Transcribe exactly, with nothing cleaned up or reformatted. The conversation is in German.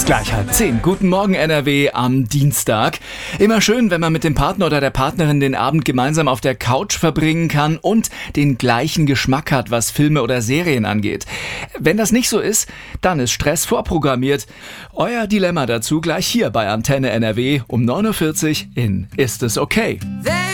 ist gleich halb zehn. Guten Morgen N R W am Dienstag. Immer schön, wenn man mit dem Partner oder der Partnerin den Abend gemeinsam auf der Couch verbringen kann und den gleichen Geschmack hat, was Filme oder Serien angeht. Wenn das nicht so ist, dann ist Stress vorprogrammiert. Euer Dilemma dazu gleich hier bei Antenne N R W um neun Uhr vierzig in Ist es okay?